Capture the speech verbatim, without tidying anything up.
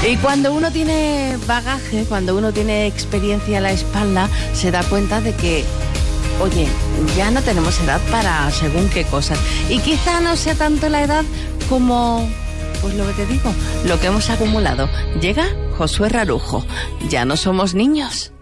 Y cuando uno tiene bagaje, cuando uno tiene experiencia a la espalda, se da cuenta de que, oye, ya no tenemos edad para según qué cosas. Y quizá no sea tanto la edad como, pues lo que te digo, lo que hemos acumulado. Llega Josué Rarujo. Ya no somos niños.